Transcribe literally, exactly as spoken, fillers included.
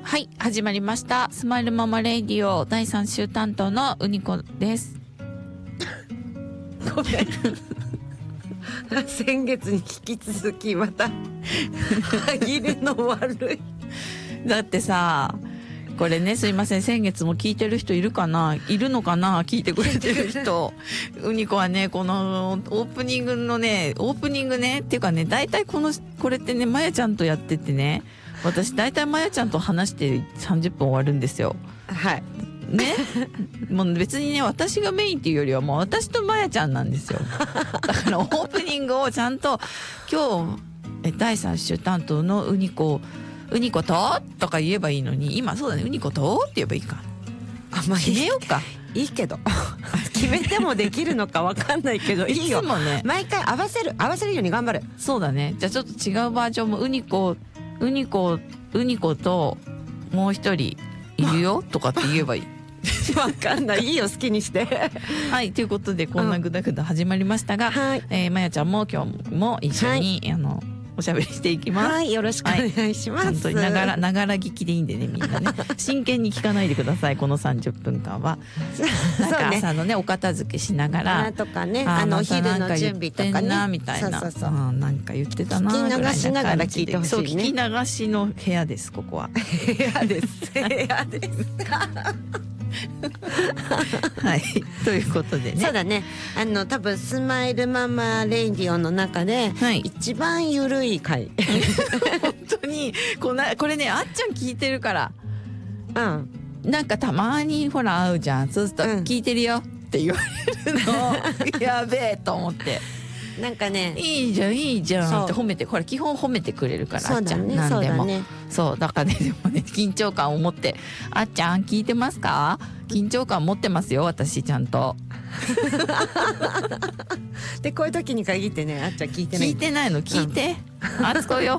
はい、始まりましたスマイルママレイディオだいさん週担当のうにこです。 ごめん先月に引き続きまた歯切れの悪いだってさ、これね、すいません、先月も聞いてる人いるかないるのかな、聞いてくれてる人うにこはね、このオープニングのねオープニングねっていうかね、だいたいこのこれってね、まやちゃんとやっててね、私だいたいまやちゃんと話してさんじゅっぷん終わるんですよ。 はいねもう別にね、私がメインっていうよりはもう私とまやちゃんなんですよ。だからオープニングをちゃんと今日えだいさん週担当のうにこうにこととか言えばいいのに、今そうだね、うにことって言えばいいか。 あ、まあ、 決めようか。 いいけど決めてもできるのかわかんないけどいいよ。 いつもね、 毎回合わせる合わせるように頑張る。 そうだね。じゃあちょっと違うバージョンもうにこうにこうにこともう一人いるよとかって言えばいい。 わかんない、いいよ、好きにしてはい、ということでこんなぐだぐだ始まりましたが、 はい、 えー、まやちゃんも今日も一緒に、はい、あのおしゃべりしていきます。 はい、よろしくお願いします。 はい、本当にながらながら聞きでいいんでね、みんなね真剣に聞かないでください。このさんじゅっぷんかんはなんか朝のねお片付けしながらとかね、あのお昼の準備とかねみたいな、 そうそうそう、 あ、なんか言ってたな、 聞き流しながら聞いてほしいね。 そう、聞き流しの部屋です、ここは。 部屋です部屋ですはい、ということでね、 そうだね、あの多分スマイルママレイディオの中で、はい、一番ゆるい回本当にこなこれね、あっちゃん聞いてるから、 うんなんかたまにほら会うじゃん、そうすると聞いてるよって言われるの、うん、やべえと思って、なんかね、いいじゃんいいじゃんって褒めて、ほら基本褒めてくれるから、あっちゃん何でも、そうだからね、でもね、緊張感を持って、あっちゃん聞いてますか、緊張感持ってますよ私ちゃんとでこういう時に限ってね、あっちゃん聞いてない、 聞いてないの聞いて、うん、あつこよ